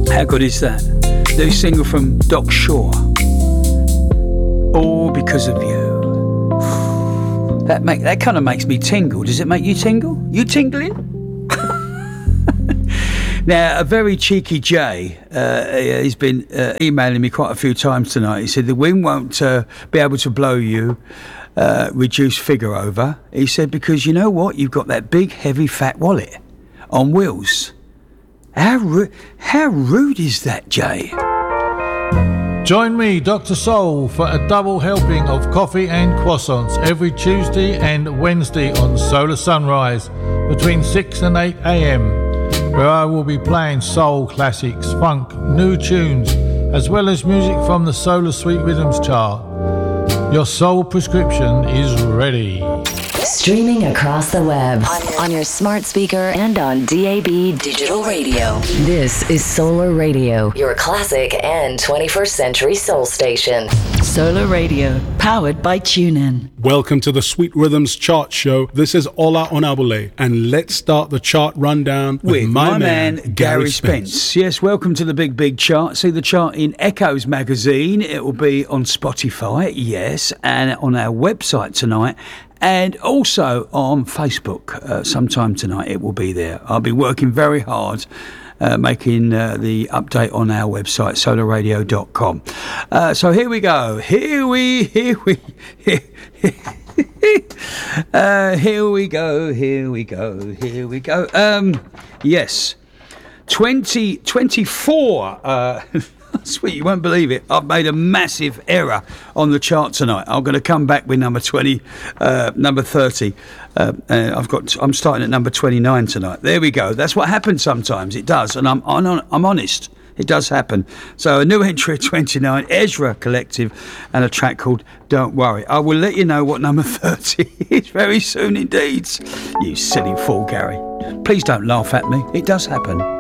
How good is that? New single from Doc Shaw. All because of you. That kind of makes me tingle. Does it make you tingle? You tingling? Now, a very cheeky Jay, he's been emailing me quite a few times tonight. He said the wind won't be able to blow you reduced figure over. He said, because you know what? You've got that big, heavy, fat wallet on wheels. How rude is that, Jay? Join me, Dr. Soul, for a double helping of coffee and croissants every Tuesday and Wednesday on Solar Sunrise between 6 and 8 a.m, where I will be playing soul classics, funk, new tunes, as well as music from the Solar Sweet Rhythms chart. Your soul prescription is ready. Streaming across the web, on your smart speaker and on DAB Digital Radio. This is Solar Radio, your classic and 21st century soul station. Solar Radio, powered by TuneIn. Welcome to the Sweet Rhythms Chart Show. This is Ola Onabule, and let's start the chart rundown with my man Gary Spence. Yes, welcome to the Big Chart. See the chart in Echoes magazine. It will be on Spotify, yes, and on our website tonight. And also on Facebook, sometime tonight it will be there. I'll be working very hard making the update on our website, solarradio.com. So here we go. Here we go. Yes, 2024. Sweet, you won't believe it. I've made a massive error on the chart tonight. I'm going to come back with number 20, number 30. I'm starting at number 29 tonight. There we go. That's what happens sometimes. It does, and I'm honest. It does happen. So a new entry at 29, Ezra Collective, and a track called Don't Worry. I will let you know what number 30 is very soon indeed. You silly fool, Gary. Please don't laugh at me. It does happen.